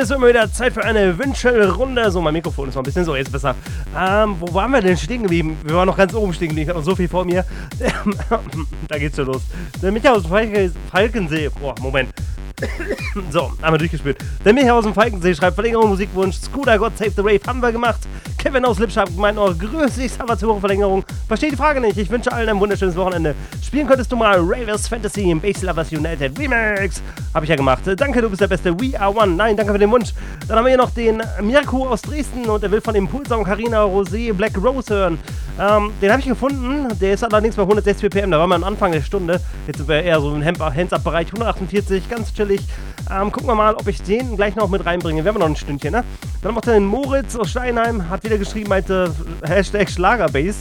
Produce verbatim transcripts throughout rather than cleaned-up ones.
ist immer wieder Zeit für eine Wünschelrunde. So, mein Mikrofon ist noch ein bisschen so, jetzt besser. Ähm, wo waren wir denn stehen geblieben? Wir waren noch ganz oben stehen geblieben. Ich habe noch so viel vor mir. Da geht's schon los. Der Michael aus dem Falk- Falkensee. Boah, Moment. So, einmal durchgespielt. Der Michael aus dem Falkensee schreibt Verlängerung, Musikwunsch. Scooter, God Save the Rave haben wir gemacht. Kevin aus Lippstadt meint noch, grüß dich, Salvatore, Verlängerung. Verstehe die Frage nicht. Ich wünsche allen ein wunderschönes Wochenende. Spielen könntest du mal Ravers Fantasy im Bass Lovers United Remix. Habe ich ja gemacht. Danke, du bist der Beste. We are one. Nein, danke für den Wunsch. Dann haben wir hier noch den Mirko aus Dresden und er will von Impulsong Carina Rosé Black Rose hören. Ähm, den habe ich gefunden. Der ist allerdings bei hundertsechzig B P M. Da waren wir am Anfang der Stunde. Jetzt sind wir eher so im Hands-Up-Bereich. hundertachtundvierzig, ganz chillig. Ähm, gucken wir mal, ob ich den gleich noch mit reinbringe. Wir haben noch ein Stündchen, ne? Dann macht er den Moritz aus Steinheim. Hat wieder geschrieben, meinte Hashtag Schlagerbass.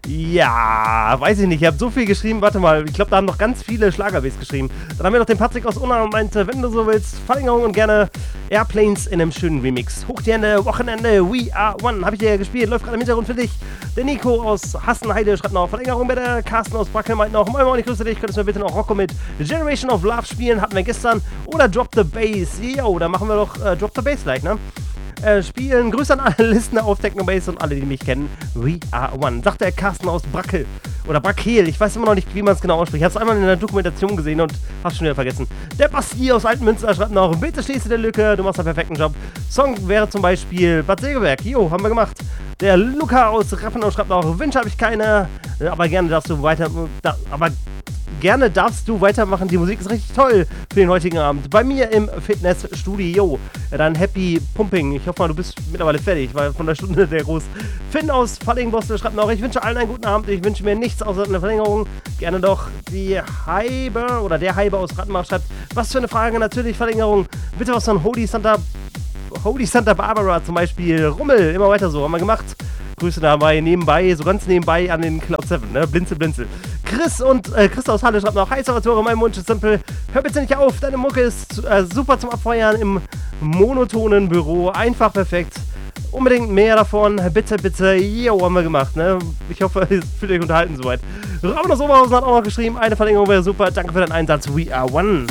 Ja, weiß ich nicht. Ihr habt so viel geschrieben. Warte mal, ich glaube, da haben noch ganz viele Schlagerbass geschrieben. Dann haben wir noch den Patrick aus Unna und meinte, wenn du so willst, Verlängerung und gerne Airplanes in einem schönen Remix. Hoch die Hände, Wochenende, We Are One. Habe ich dir ja gespielt, läuft gerade im Hintergrund für dich. Der Nico aus Hassenheide schreibt noch Verlängerung bitte. Carsten aus Brackel meint noch, moin moin, ich grüße dich. Könntest du mir bitte noch Rocco mit Generation of Love spielen? Hatten wir gestern. Oder Drop the Bass. Jo, da machen wir doch äh, Drop the Bass gleich, ne? Äh, spielen. Grüße an alle Listener auf Technobase und alle, die mich kennen. We are one. Sagt der Carsten aus Brackel. Oder Brackel. Ich weiß immer noch nicht, wie man es genau ausspricht. Ich habe es einmal in der Dokumentation gesehen und hab's schon wieder vergessen. Der Basti aus Altenmünster schreibt noch, bitte schließe der Lücke. Du machst einen perfekten Job. Song wäre zum Beispiel Bad Segeberg. Jo, haben wir gemacht. Der Luca aus Rappenau schreibt noch, Wünsche habe ich keine. Aber gerne darfst du weiter... Da, aber... Gerne darfst du weitermachen, die Musik ist richtig toll für den heutigen Abend. Bei mir im Fitnessstudio. Ja, dann Happy Pumping. Ich hoffe mal, du bist mittlerweile fertig, weil von der Stunde der groß. Finn aus Fallingbostel schreibt noch, ich wünsche allen einen guten Abend. Ich wünsche mir nichts außer eine Verlängerung. Gerne doch die Heibe oder der Heibe aus Rattenbach schreibt, was für eine Frage, natürlich Verlängerung. Bitte was von Holy Santa, Holy Santa Barbara zum Beispiel. Rummel, immer weiter so, haben wir gemacht. Grüße dabei, nebenbei, so ganz nebenbei an den Cloud sieben, ne? Blinzel, blinzel. Chris und äh, Chris aus Halle schreibt noch, hi Salvatore, mein Wunsch ist simpel. Hör bitte nicht auf, deine Mucke ist äh, super zum Abfeuern im monotonen Büro. Einfach perfekt. Unbedingt mehr davon. Bitte, bitte. Jo, haben wir gemacht, ne? Ich hoffe, ihr fühlt euch unterhalten soweit. Robin aus Oberhausen hat auch noch geschrieben, eine Verlängerung wäre super. Danke für deinen Einsatz. We are one.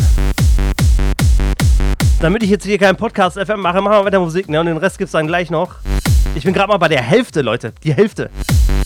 Damit ich jetzt hier keinen Podcast-F M mache, machen wir weiter Musik, ne? Und den Rest gibt's dann gleich noch. Ich bin gerade mal bei der Hälfte, Leute. Die Hälfte.